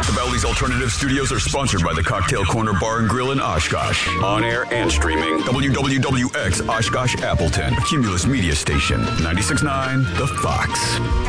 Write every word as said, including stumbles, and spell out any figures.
The Bally's Alternative Studios are sponsored by the Cocktail Corner Bar and Grill in Oshkosh. On air and streaming. W W W X Oshkosh Appleton. Cumulus Media Station. ninety-six point nine The Fox.